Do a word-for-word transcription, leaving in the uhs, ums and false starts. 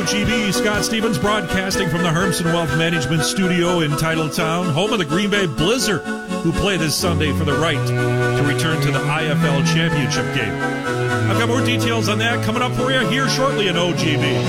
G B, Scott Stevens broadcasting from the Hermson Wealth Management Studio in Titletown, home of the Green Bay Blizzard, who play this Sunday for the right to return to the I F L Championship game. I've got more details on that coming up for you here shortly in O G B.